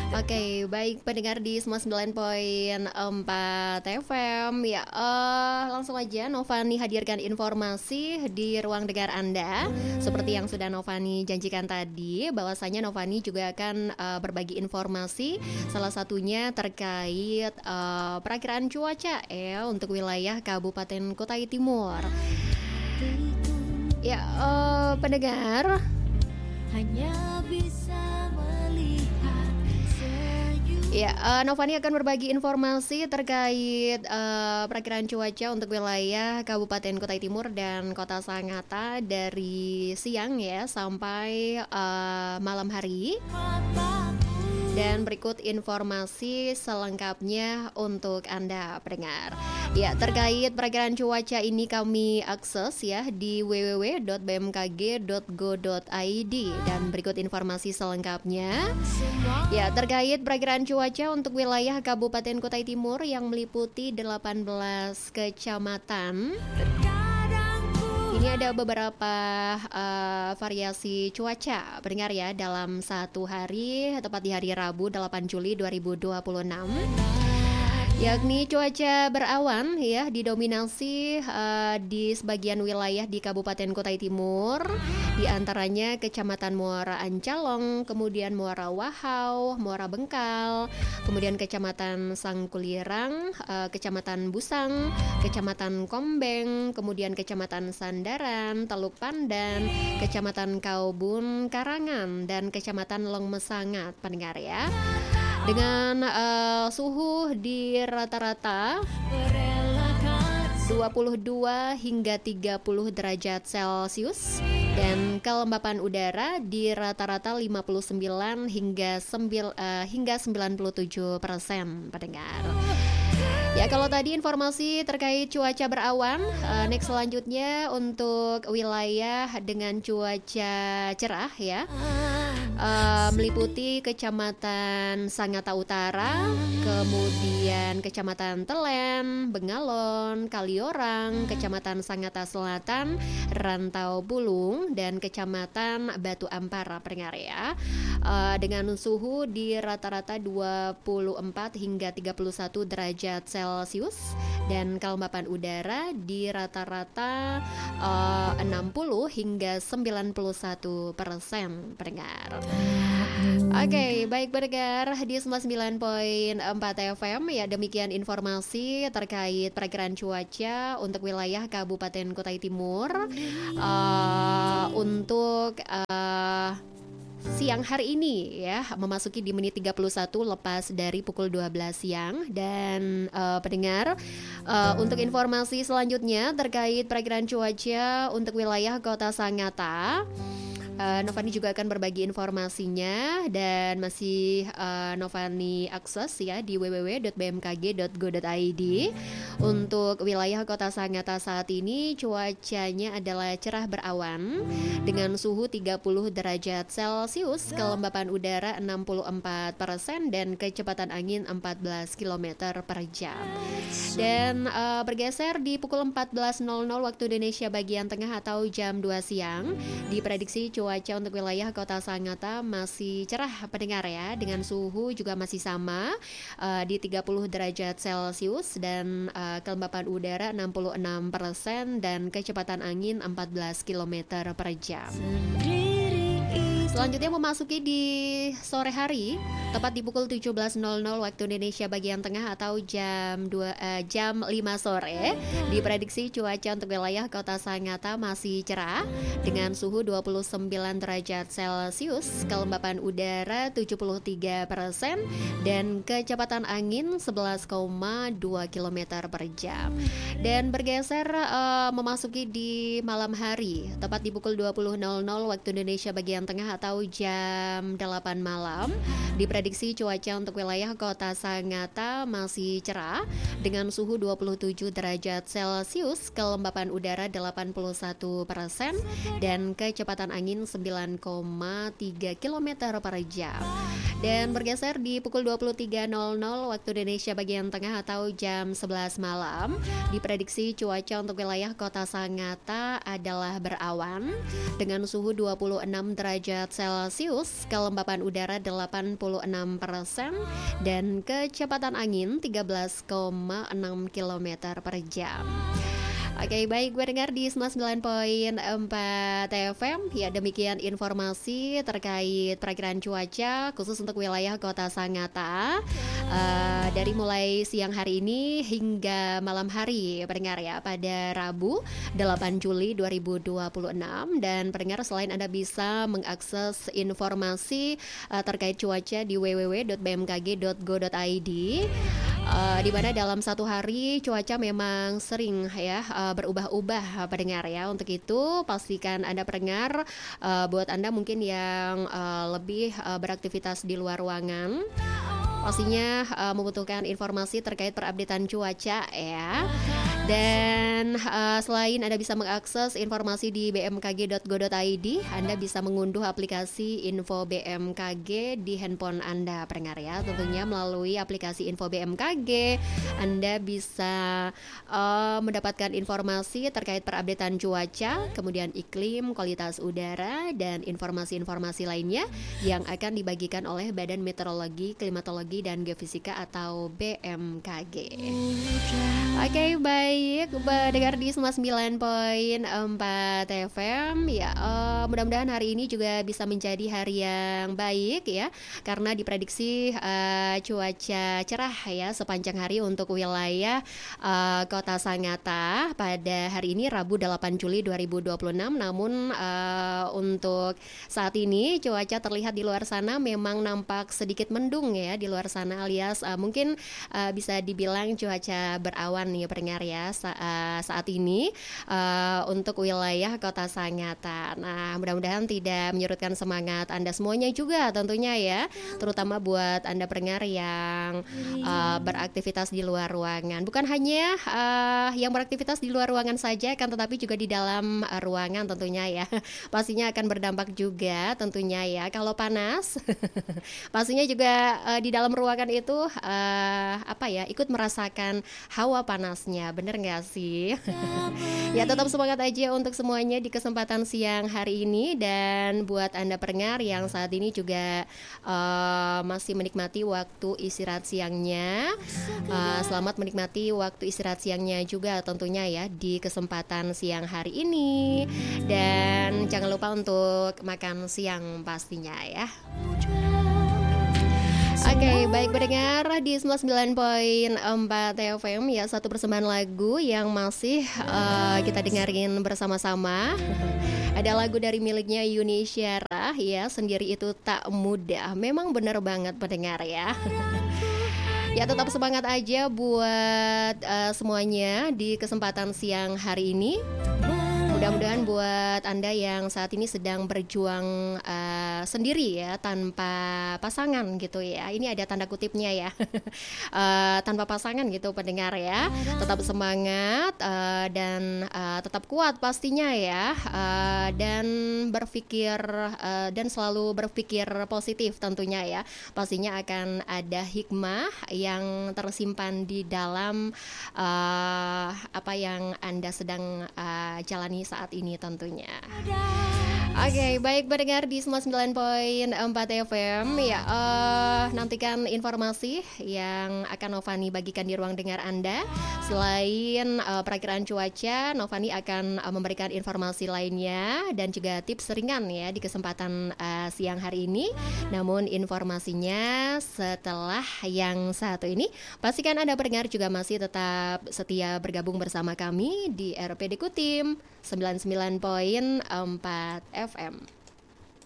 Oke, baik pendengar di 99,4 FM ya. Langsung aja Novani hadirkan informasi di ruang dengar Anda. Seperti yang sudah Novani janjikan tadi, bahwasanya Novani juga akan berbagi informasi, salah satunya terkait perakiraan cuaca ya untuk wilayah Kabupaten Kutai Timur. Ya, pendengar. Hanya bisa melihat senyum. Ya, Novani akan berbagi informasi terkait perakiraan cuaca untuk wilayah Kabupaten Kutai Timur dan Kota Sangatta dari siang ya sampai malam hari. Dan berikut informasi selengkapnya untuk Anda pendengar. Ya, terkait perakiraan cuaca ini kami akses ya di www.bmkg.go.id dan berikut informasi selengkapnya. Ya, terkait perakiraan cuaca untuk wilayah Kabupaten Kutai Timur yang meliputi 18 kecamatan. Ini ada beberapa variasi cuaca pendengar ya dalam satu hari, tepat di hari Rabu 8 Juli 2026. Yakni cuaca berawan ya, didominasi di sebagian wilayah di Kabupaten Kutai Timur, di antaranya Kecamatan Muara Ancalong, kemudian Muara Wahau, Muara Bengkal, kemudian Kecamatan Sangkulirang, Kecamatan Busang, Kecamatan Kombeng, kemudian Kecamatan Sandaran, Teluk Pandan, Kecamatan Kaubun, Karangan, dan Kecamatan Longmesangat pendengar ya. Dengan suhu di rata-rata 22 hingga 30 derajat Celcius dan kelembapan udara di rata-rata 59 hingga 97% pendengar. Ya, kalau tadi informasi terkait cuaca berawan, next selanjutnya untuk wilayah dengan cuaca cerah ya, meliputi Kecamatan Sangatta Utara, kemudian Kecamatan Telen, Bengalon, Kaliorang, Kecamatan Sangatta Selatan, Rantau Bulung, dan Kecamatan Batu Ampar pendengar ya, dengan suhu di rata-rata 24 hingga 31 derajat Celcius dan kelembapan udara di rata-rata 60 hingga 91% pendengar. Oke, baik pendengar di 99,4 FM ya, demikian informasi terkait perakiraan cuaca untuk wilayah Kabupaten Kutai Timur untuk siang hari ini ya, memasuki di menit 31 lepas dari pukul 12 siang. Dan pendengar, untuk informasi selanjutnya terkait perakiraan cuaca untuk wilayah Kota Sangatta, Novani juga akan berbagi informasinya dan masih Novani akses ya di www.bmkg.go.id. Untuk wilayah Kota Sangatta saat ini cuacanya adalah cerah berawan dengan suhu 30 derajat Celcius, kelembapan udara 64% dan kecepatan angin 14 km per jam. Dan bergeser di pukul 14.00 waktu Indonesia bagian tengah atau jam 2 siang, diprediksi cuaca untuk wilayah Kota Sangatta masih cerah pendengar ya, dengan suhu juga masih sama di 30 derajat Celcius dan kelembapan udara 66% dan kecepatan angin 14 km per jam. Selanjutnya memasuki di sore hari, tepat di pukul 17.00 waktu Indonesia bagian tengah atau jam 5 sore, diprediksi cuaca untuk wilayah Kota Sangatta masih cerah dengan suhu 29 derajat Celcius, kelembapan udara 73% dan kecepatan angin 11,2 km per jam. Dan bergeser memasuki di malam hari, tepat di pukul 20.00 waktu Indonesia bagian tengah atau jam 8 malam, diprediksi cuaca untuk wilayah Kota Sangatta masih cerah dengan suhu 27 derajat Celcius, kelembapan udara 81% dan kecepatan angin 9,3 km per jam. Dan bergeser di pukul 23.00 waktu Indonesia bagian tengah atau jam 11 malam, diprediksi cuaca untuk wilayah Kota Sangatta adalah berawan dengan suhu 26 derajat Celcius, kelembapan udara 86% 26,6% dan kecepatan angin 13,6 km per jam. Oke, baik, gue dengar di 99,4 FM. Ya, demikian informasi terkait perakiraan cuaca khusus untuk wilayah Kota Sangatta dari mulai siang hari ini hingga malam hari, pendengar ya, pada Rabu 8 Juli 2026. Dan pendengar, selain Anda bisa mengakses informasi terkait cuaca di www.bmkg.go.id, di mana dalam satu hari cuaca memang sering ya berubah-ubah, pendengar ya. Untuk itu pastikan Anda pendengar, buat Anda mungkin yang lebih beraktivitas di luar ruangan, pastinya membutuhkan informasi terkait perupdatean cuaca ya. Dan selain Anda bisa mengakses informasi di bmkg.go.id, Anda bisa mengunduh aplikasi Info BMKG di handphone Anda, pendengar ya. Tentunya melalui aplikasi Info BMKG Anda bisa mendapatkan informasi terkait perupdatean cuaca, kemudian iklim, kualitas udara, dan informasi-informasi lainnya yang akan dibagikan oleh Badan Meteorologi, Klimatologi, dan Geofisika atau BMKG. Oke, baik, dengar di 99,4 FM ya. Mudah-mudahan hari ini juga bisa menjadi hari yang baik ya, karena diprediksi cuaca cerah ya sepanjang hari untuk wilayah Kota Sangatta pada hari ini Rabu 8 Juli 2026. Namun untuk saat ini cuaca terlihat di luar sana memang nampak sedikit mendung ya di luar sana, alias mungkin bisa dibilang cuaca berawan nih pendengar ya saat ini untuk wilayah Kota Sangatta. Nah, mudah-mudahan tidak menyurutkan semangat Anda semuanya juga tentunya ya, terutama buat Anda pendengar yang beraktivitas di luar ruangan. Bukan hanya yang beraktivitas di luar ruangan saja kan, tetapi juga di dalam ruangan tentunya ya. Pastinya akan berdampak juga tentunya ya. Kalau panas pastinya juga di dalam ruangan itu ikut merasakan hawa panasnya, bener nggak sih? Ya, tetap semangat aja untuk semuanya di kesempatan siang hari ini. Dan buat Anda pendengar yang saat ini juga masih menikmati waktu istirahat siangnya, selamat menikmati waktu istirahat siangnya juga tentunya ya di kesempatan siang hari ini. Dan jangan lupa untuk makan siang pastinya ya. Oke, baik pendengar di 99,4 FM ya, satu persembahan lagu yang masih kita dengerin bersama-sama. Ada lagu dari miliknya Yuni Syara ya, Sendiri Itu Tak Mudah. Memang benar banget pendengar ya. Ya, tetap semangat aja buat semuanya di kesempatan siang hari ini. Mudah-mudahan buat Anda yang saat ini sedang berjuang sendiri ya, tanpa pasangan gitu ya. Ini ada tanda kutipnya ya. Tanpa pasangan gitu pendengar ya. Tetap semangat dan tetap kuat pastinya ya. Dan berpikir dan selalu berpikir positif tentunya ya. Pastinya akan ada hikmah yang tersimpan di dalam apa yang Anda sedang jalani saat ini tentunya. Oke, baik pendengar di 99,4 FM ya, nantikan informasi yang akan Novani bagikan di ruang dengar Anda. Selain perakiraan cuaca, Novani akan memberikan informasi lainnya dan juga tips ringan ya di kesempatan siang hari ini. Namun informasinya setelah yang satu ini. Pastikan Anda pendengar juga masih tetap setia bergabung bersama kami di RPD Kutim 99,4 FM.